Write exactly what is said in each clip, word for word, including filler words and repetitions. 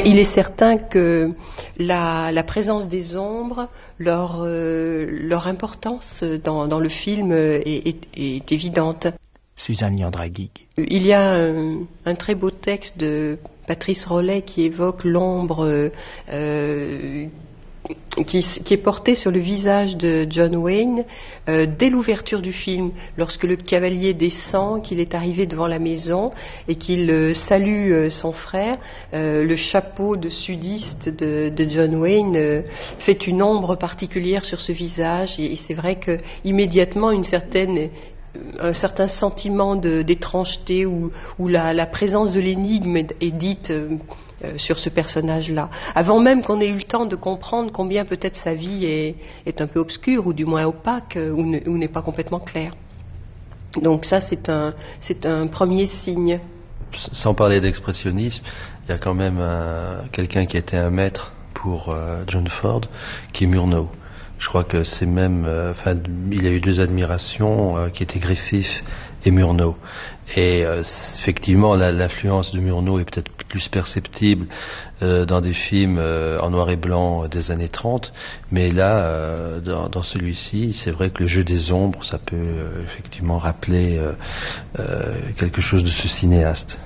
Il est certain que la, la présence des ombres, leur, euh, leur importance dans, dans le film est, est, est évidente. Suzanne Liandragui. Il y a un, un très beau texte de Patrice Rollet qui évoque l'ombre euh, qui, qui est portée sur le visage de John Wayne euh, dès l'ouverture du film, lorsque le cavalier descend, qu'il est arrivé devant la maison et qu'il euh, salue euh, son frère. Euh, le chapeau de sudiste de, de John Wayne euh, fait une ombre particulière sur ce visage, et, et c'est vrai que immédiatement une certaine un certain sentiment de, d'étrangeté où, où la, la présence de l'énigme est, est dite euh, euh, sur ce personnage-là, avant même qu'on ait eu le temps de comprendre combien peut-être sa vie est, est un peu obscure, ou du moins opaque, euh, ou, ne, ou n'est pas complètement claire. Donc ça, c'est un, c'est un premier signe. Sans parler d'expressionnisme, il y a quand même un, quelqu'un qui était un maître pour euh, John Ford, qui est Murnau. Je crois que c'est même, enfin, euh, il y a eu deux admirations euh, qui étaient Griffith et Murnau. Et euh, effectivement, la, l'influence de Murnau est peut-être plus perceptible euh, dans des films euh, en noir et blanc des années trente, mais là, euh, dans, dans celui-ci, c'est vrai que le jeu des ombres, ça peut euh, effectivement rappeler euh, euh, quelque chose de ce cinéaste.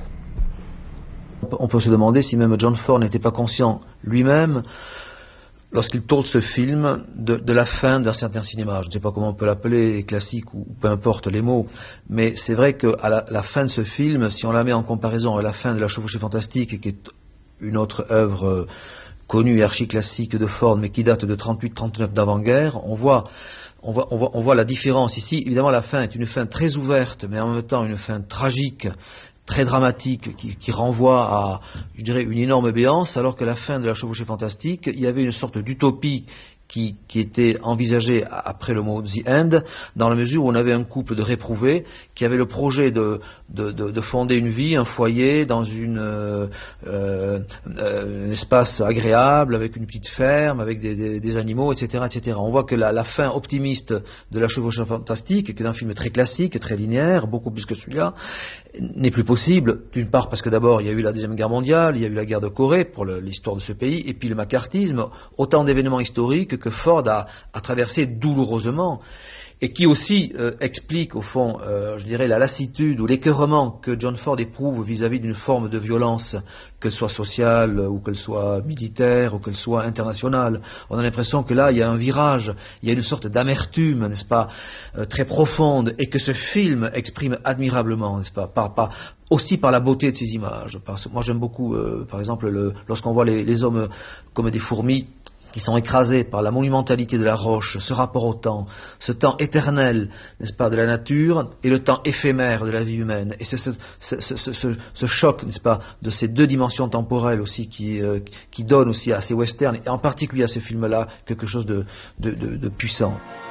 On peut se demander si même John Ford n'était pas conscient lui-même, lorsqu'il tourne ce film, de, de la fin d'un certain cinéma. Je ne sais pas comment on peut l'appeler, classique ou peu importe les mots, mais c'est vrai qu'à la, la fin de ce film, si on la met en comparaison avec la fin de La Chevauchée Fantastique, qui est une autre œuvre euh, connue et archi-classique de Ford, mais qui date de trente-huit trente-neuf d'avant-guerre, on voit, on, voit, on, voit, on voit la différence ici. Évidemment, la fin est une fin très ouverte, mais en même temps une fin tragique, très dramatique, qui, qui renvoie à, je dirais, une énorme béance, alors que la fin de La Chevauchée Fantastique, il y avait une sorte d'utopie qui, qui était envisagée après le mot The End, dans la mesure où on avait un couple de réprouvés qui avait le projet de, de, de, de fonder une vie, un foyer, dans une, euh, euh, un espace agréable, avec une petite ferme, avec des, des, des animaux, et cetera, et cetera. On voit que la, la fin optimiste de La Chevauchée Fantastique, qui est un film très classique, très linéaire, beaucoup plus que celui-là, n'est plus possible, d'une part parce que d'abord il y a eu la Deuxième Guerre mondiale, il y a eu la guerre de Corée pour le, l'histoire de ce pays, et puis le macartisme, autant d'événements historiques que Ford a, a traversé douloureusement, et qui aussi euh, explique au fond, euh, je dirais, la lassitude ou l'écœurement que John Ford éprouve vis-à-vis d'une forme de violence, qu'elle soit sociale, ou qu'elle soit militaire, ou qu'elle soit internationale. On a l'impression que là, il y a un virage, il y a une sorte d'amertume, n'est-ce pas, euh, très profonde, et que ce film exprime admirablement, n'est-ce pas, par, par, aussi par la beauté de ses images. Parce que moi, j'aime beaucoup, euh, par exemple, le, lorsqu'on voit les, les hommes comme des fourmis, qui sont écrasés par la monumentalité de la roche, ce rapport au temps, ce temps éternel, n'est-ce pas, de la nature, et le temps éphémère de la vie humaine. Et c'est ce, ce, ce, ce, ce choc, n'est-ce pas, de ces deux dimensions temporelles aussi qui, euh, qui donne aussi à ces westerns, et en particulier à ces films-là, quelque chose de, de, de, de puissant.